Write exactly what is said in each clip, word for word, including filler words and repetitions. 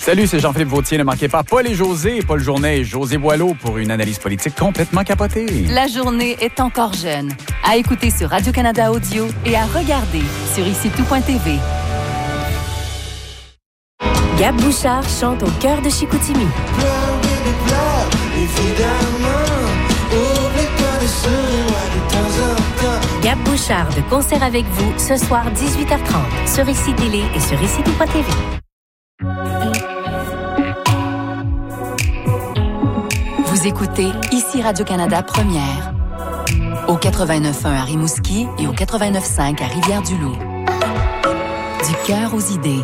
Salut, c'est Jean-Philippe Vautier. Ne manquez pas Paul et José, Paul Journet et José Boileau pour une analyse politique complètement capotée. La journée est encore jeune. À écouter sur Radio-Canada Audio et à regarder sur ici tout point t v. Gab Bouchard chante au cœur de Chicoutimi. Pleure, bébé, pleure, évidemment. Oublie-toi de sourire de temps en temps. Gab Bouchard de concert avec vous ce soir dix-huit heures trente sur Ici Télé et sur ici tout point t v. Vous écoutez Ici Radio-Canada Première. Au quatre-vingt-neuf point un à Rimouski et au quatre-vingt-neuf point cinq à Rivière-du-Loup. Du cœur aux idées.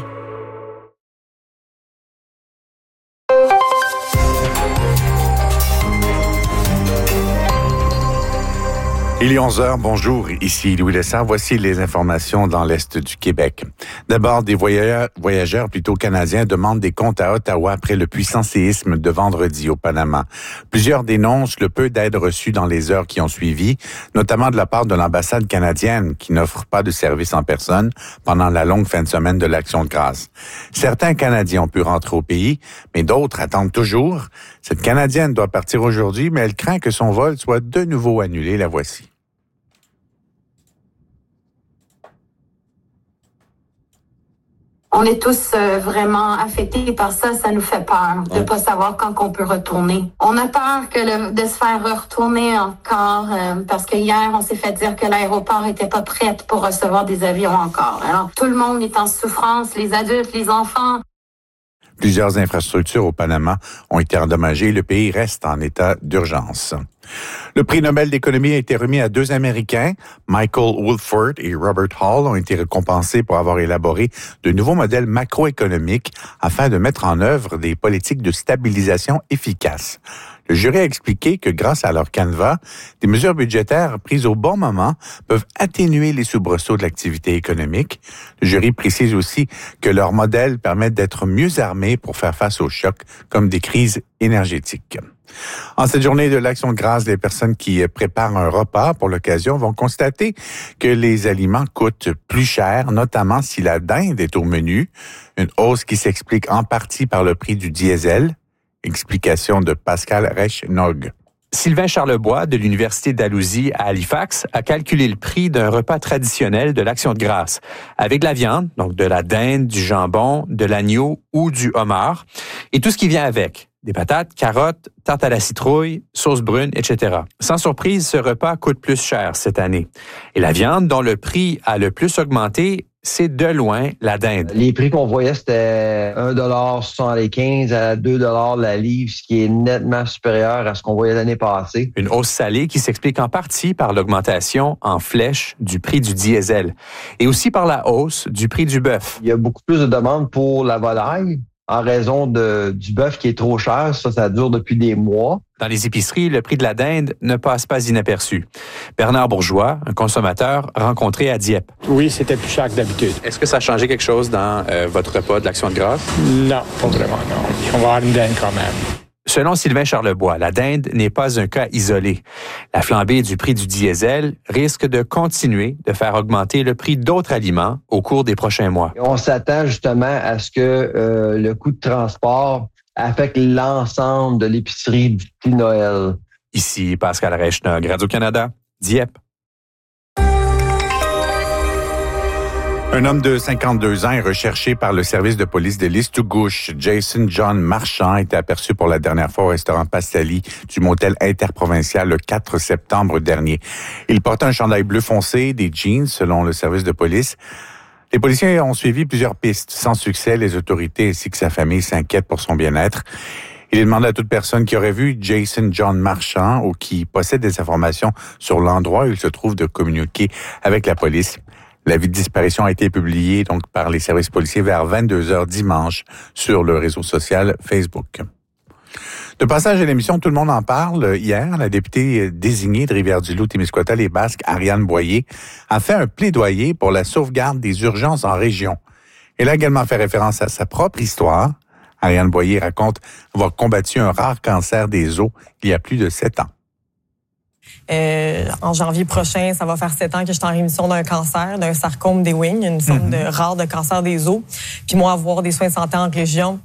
Il est onze heures, bonjour, ici Louis Lessard. Voici les informations dans l'Est du Québec. D'abord, des voyageurs, voyageurs plutôt canadiens demandent des comptes à Ottawa après le puissant séisme de vendredi au Panama. Plusieurs dénoncent le peu d'aide reçue dans les heures qui ont suivi, notamment de la part de l'ambassade canadienne qui n'offre pas de service en personne pendant la longue fin de semaine de l'Action de grâce. Certains Canadiens ont pu rentrer au pays, mais d'autres attendent toujours. Cette Canadienne doit partir aujourd'hui, mais elle craint que son vol soit de nouveau annulé. La voici. On est tous euh, vraiment affectés par ça, ça nous fait peur de pas savoir quand on peut retourner. On a peur que le, de se faire retourner encore euh, parce que hier on s'est fait dire que l'aéroport était pas prêt pour recevoir des avions encore. Alors tout le monde est en souffrance, les adultes, les enfants. Plusieurs infrastructures au Panama ont été endommagées. Le pays reste en état d'urgence. Le prix Nobel d'économie a été remis à deux Américains. Michael Woolford et Robert Hall ont été récompensés pour avoir élaboré de nouveaux modèles macroéconomiques afin de mettre en œuvre des politiques de stabilisation efficaces. Le jury a expliqué que grâce à leur canevas, des mesures budgétaires prises au bon moment peuvent atténuer les soubresauts de l'activité économique. Le jury précise aussi que leurs modèles permettent d'être mieux armés pour faire face aux chocs comme des crises énergétiques. En cette journée de l'Action de grâce, les personnes qui préparent un repas pour l'occasion vont constater que les aliments coûtent plus cher, notamment si la dinde est au menu. Une hausse qui s'explique en partie par le prix du diesel. Explication de Pascal Reich-Nog. Sylvain Charlebois de l'Université d'Alousie à Halifax a calculé le prix d'un repas traditionnel de l'Action de grâce avec de la viande, donc de la dinde, du jambon, de l'agneau ou du homard et tout ce qui vient avec. Des patates, carottes, tarte à la citrouille, sauce brune, et cetera. Sans surprise, ce repas coûte plus cher cette année. Et la viande dont le prix a le plus augmenté, c'est de loin la dinde. Les prix qu'on voyait, c'était un dollar soixante-quinze à deux dollars la livre, ce qui est nettement supérieur à ce qu'on voyait l'année passée. Une hausse salée qui s'explique en partie par l'augmentation en flèche du prix du diesel et aussi par la hausse du prix du bœuf. Il y a beaucoup plus de demandes pour la volaille en raison de, du bœuf qui est trop cher. Ça, ça dure depuis des mois. Dans les épiceries, le prix de la dinde ne passe pas inaperçu. Bernard Bourgeois, un consommateur rencontré à Dieppe. Oui, c'était plus cher que d'habitude. Est-ce que ça a changé quelque chose dans euh, votre repas de l'Action de grâce? Non, pas vraiment, non. On va avoir une dinde quand même. Selon Sylvain Charlebois, la dinde n'est pas un cas isolé. La flambée du prix du diesel risque de continuer de faire augmenter le prix d'autres aliments au cours des prochains mois. On s'attend justement à ce que euh, le coût de transport affecte l'ensemble de l'épicerie du petit Noël. Ici Pascal Reich-Nog, Radio-Canada, Dieppe. Un homme de cinquante-deux ans est recherché par le service de police de Listugouche. Jason John Marchand a été aperçu pour la dernière fois au restaurant Pastali du motel interprovincial le quatre septembre dernier. Il portait un chandail bleu foncé, des jeans, selon le service de police. Les policiers ont suivi plusieurs pistes. Sans succès, les autorités ainsi que sa famille s'inquiètent pour son bien-être. Il est demandé à toute personne qui aurait vu Jason John Marchand ou qui possède des informations sur l'endroit où il se trouve de communiquer avec la police. L'avis de disparition a été publié donc par les services policiers vers vingt-deux heures dimanche sur le réseau social Facebook. De passage à l'émission Tout le monde en parle, hier, la députée désignée de Rivière-du-Loup-Témiscouata-les-Basques, Ariane Boyer, a fait un plaidoyer pour la sauvegarde des urgences en région. Elle a également fait référence à sa propre histoire. Ariane Boyer raconte avoir combattu un rare cancer des os il y a plus de sept ans. Euh, en janvier prochain, ça va faire sept ans que je suis en rémission d'un cancer, d'un sarcome des Ewing, une sorte mm-hmm. de rare de cancer des os. Puis moi, avoir des soins de santé en région,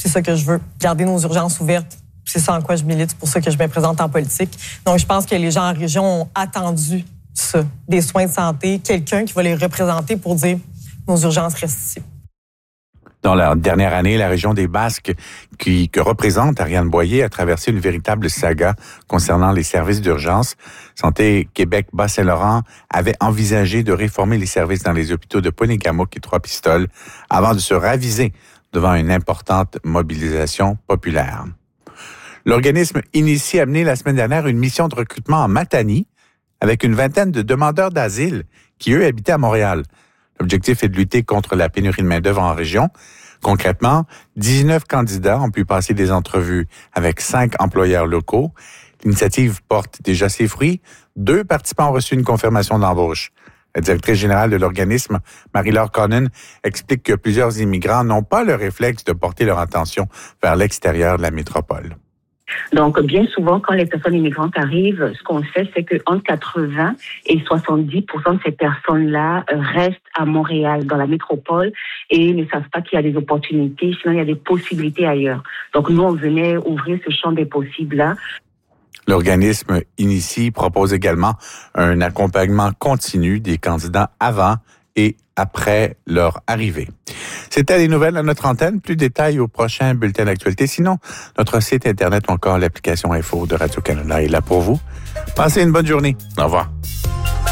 c'est ça que je veux, garder nos urgences ouvertes. C'est ça en quoi je milite, c'est pour ça que je me présente en politique. Donc, je pense que les gens en région ont attendu ça, des soins de santé, quelqu'un qui va les représenter pour dire nos urgences restent ici. Dans la dernière année, la région des Basques, qui, que représente Ariane Boyer, a traversé une véritable saga concernant les services d'urgence. Santé Québec Bas-Saint-Laurent avait envisagé de réformer les services dans les hôpitaux de Pointe-Égamook et Trois-Pistoles avant de se raviser devant une importante mobilisation populaire. L'organisme Initie a mené la semaine dernière une mission de recrutement en Matanie avec une vingtaine de demandeurs d'asile qui, eux, habitaient à Montréal. L'objectif est de lutter contre la pénurie de main-d'œuvre en région. Concrètement, dix-neuf candidats ont pu passer des entrevues avec cinq employeurs locaux. L'initiative porte déjà ses fruits. Deux participants ont reçu une confirmation d'embauche. La directrice générale de l'organisme, Marie-Laure Conan, explique que plusieurs immigrants n'ont pas le réflexe de porter leur attention vers l'extérieur de la métropole. Donc, bien souvent, quand les personnes immigrantes arrivent, ce qu'on sait, c'est qu'entre quatre-vingts et soixante-dix pour cent de ces personnes-là restent à Montréal, dans la métropole, et ne savent pas qu'il y a des opportunités, sinon il y a des possibilités ailleurs. Donc, nous, on venait ouvrir ce champ des possibles-là. L'organisme Initie propose également un accompagnement continu des candidats avant et après leur arrivée. C'était les nouvelles à notre antenne. Plus de détails au prochain bulletin d'actualité. Sinon, notre site Internet ou encore l'application Info de Radio-Canada est là pour vous. Passez une bonne journée. Au revoir.